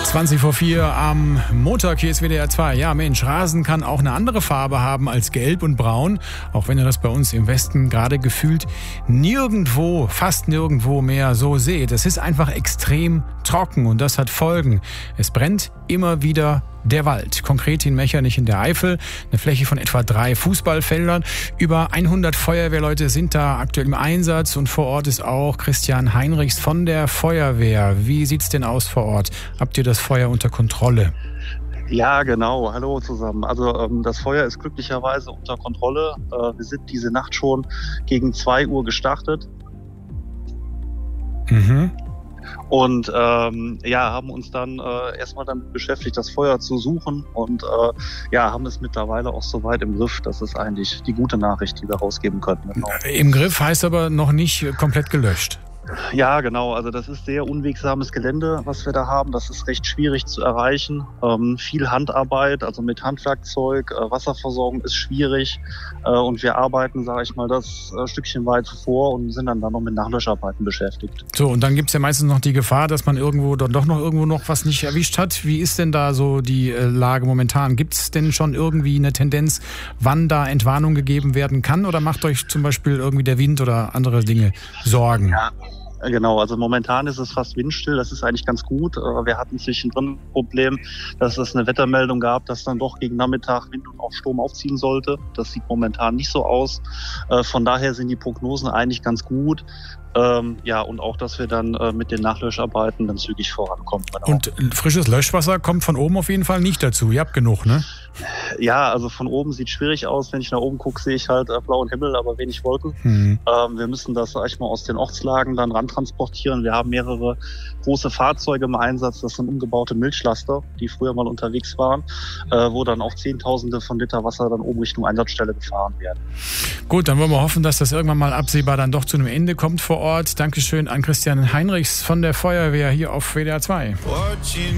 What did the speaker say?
20:04 am Montag, hier ist WDR 2. Ja Mensch, Rasen kann auch eine andere Farbe haben als gelb und braun, auch wenn ihr das bei uns im Westen gerade gefühlt nirgendwo, fast nirgendwo mehr so seht. Es ist einfach extrem trocken und das hat Folgen. Es brennt immer wieder der Wald, konkret in Mechernich in der Eifel, eine Fläche von etwa 3 Fußballfeldern. Über 100 Feuerwehrleute sind da aktuell im Einsatz und vor Ort ist auch Christian Heinrichs von der Feuerwehr. Wie sieht's denn aus vor Ort? Habt ihr das Feuer unter Kontrolle? Ja, genau. Hallo zusammen. Also das Feuer ist glücklicherweise unter Kontrolle. Wir sind diese Nacht schon gegen 2 Uhr gestartet. Und haben uns dann erstmal damit beschäftigt, das Feuer zu suchen und haben es mittlerweile auch so weit im Griff. Das ist eigentlich die gute Nachricht, die wir rausgeben könnten. Genau. Im Griff heißt aber noch nicht komplett gelöscht. Ja, genau. Also das ist sehr unwegsames Gelände, was wir da haben. Das ist recht schwierig zu erreichen. Viel Handarbeit, also mit Handwerkzeug. Wasserversorgung ist schwierig. Und wir arbeiten, sage ich mal, das Stückchen weit vor und sind dann noch mit Nachlöscharbeiten beschäftigt. So, und dann gibt's ja meistens noch die Gefahr, dass man irgendwo noch was nicht erwischt hat. Wie ist denn da so die Lage momentan? Gibt's denn schon irgendwie eine Tendenz, wann da Entwarnung gegeben werden kann? Oder macht euch zum Beispiel irgendwie der Wind oder andere Dinge Sorgen? Ja. Genau, also momentan ist es fast windstill, das ist eigentlich ganz gut. Wir hatten zwischendrin ein Problem, dass es eine Wettermeldung gab, dass dann doch gegen Nachmittag Wind und auch Sturm aufziehen sollte. Das sieht momentan nicht so aus. Von daher sind die Prognosen eigentlich ganz gut. Und auch, dass wir dann mit den Nachlöscharbeiten dann zügig vorankommen. Genau. Und frisches Löschwasser kommt von oben auf jeden Fall nicht dazu. Ihr habt genug, ne? Ja, also von oben sieht schwierig aus. Wenn ich nach oben gucke, sehe ich halt blauen Himmel, aber wenig Wolken. Wir müssen das, sag ich mal, aus den Ortslagen dann rantransportieren. Wir haben mehrere große Fahrzeuge im Einsatz. Das sind umgebaute Milchlaster, die früher mal unterwegs waren, wo dann auch Zehntausende von Liter Wasser dann oben Richtung Einsatzstelle gefahren werden. Gut, dann wollen wir hoffen, dass das irgendwann mal absehbar dann doch zu einem Ende kommt vor Ort. Dankeschön an Christian Heinrichs von der Feuerwehr hier auf WDR 2.